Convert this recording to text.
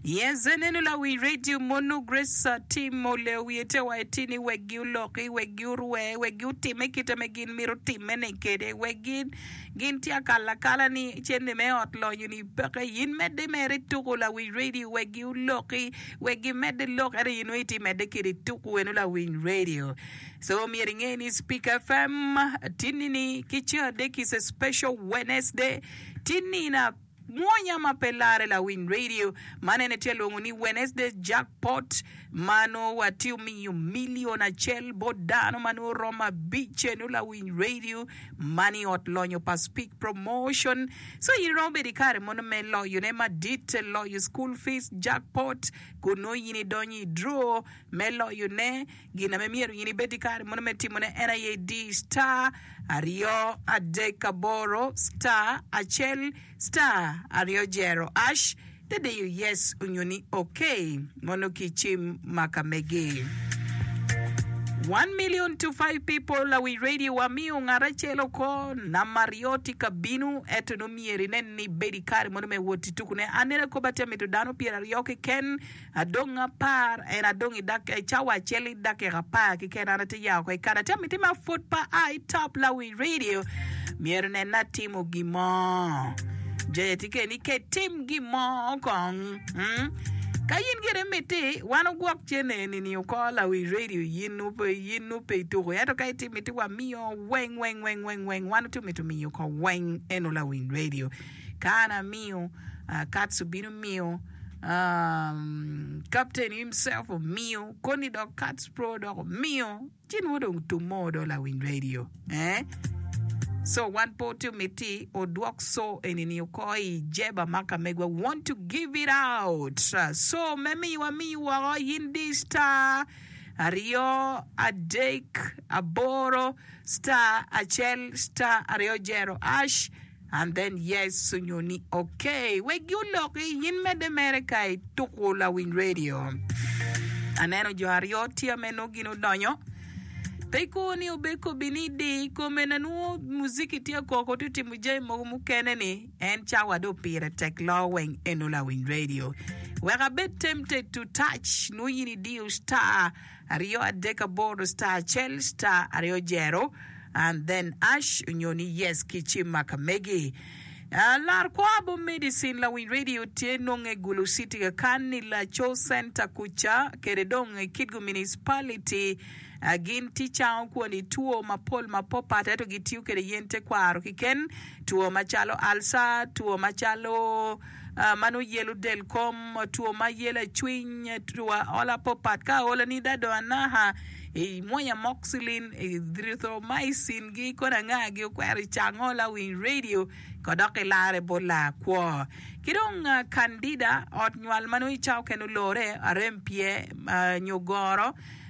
Yes, neno la we radio mono grace team ole wiete waitini wegi uloki wegi urwe wegi utime kita megin miro time ne kede wegi gintia kala ni chende me otlo yuni baka yin mede mere tuku la we radio wegi uloki wegi mede lok are inuiti mede kiri tuku enu la we radio. So miringeni Speaker FM tinini kicha deki is a special Wednesday tinina Mwonya mapelare la Win Radio manene telo ni Wednesday jackpot mano watiu miliona chel bodano mano Roma Beach no la Win Radio money otlonyo pa speak promotion so you know be dikare mono me lo you nema dit lo you school fees jackpot kuno yini donyi draw me lo you ne gina me mieru yini be dikare mono me timone NIAD star Ario Adekaboro star Achel star Ario Jero Ash Dede you yes unyoni okay Mono kichim makamege 1 million to 5 people la we radio wa miu ngarachelo ko na Marioti kabinu eto no mieri neni bedi kari mono me woti tukune anere ko batia metodano pira rioke ken adonga par en adongi dak chawa cheli dak rapa ki ken anate ya ko kana tia mitima foot pa I top la we radio mieri nena timu gimo jetike ni ke tim gimo kong Kayin gere mete wano guak chene ni ukola we radio yinu pe to ya to kai timiti wa mio weng wano to metu mio ko weng enola win radio kana mio katsubinu mio captain himself mio koni dog cats pro dog mio chin wodo tumodo la win radio So one potu miti odwok so enini ukoi jeba maka megwa want to give it out. So memi wa yindi star Ario Adek Aboro star Achel star Ario Jero Ash and then yes sunyoni okay. We gyuloki yin mede America tukula win radio. Aneno jo Ario tia meno gino donyo. Peko ni obeko binidi komenanu muziki tia koko tuti mujay mukene ni en chawado pira tek laweng enola win radio. We're a bit tempted to touch no yini dio star Ario Adeka Bodo star Chel star Ario Jero and then Ash unyoni yes kichima kamegi. Lar kwabo medicine la win radio tienonge Gulu City kani la Cho Center kucha keredonge Kidgo municipality agin ticha kwa ni tuo mapol mapopa tato gitiu kere yente kwaro kiken tuo machalo alsa tuo machalo manu yelu del kom tuo mayela chwiny tuo ola popat ka ola ni dado anaha moya moxilin erythromycin gi kona ngagi kwari changola win radio kodoke lare bola kwa kidong candida ot nywal manu ichao kenu lore arempie nyogoro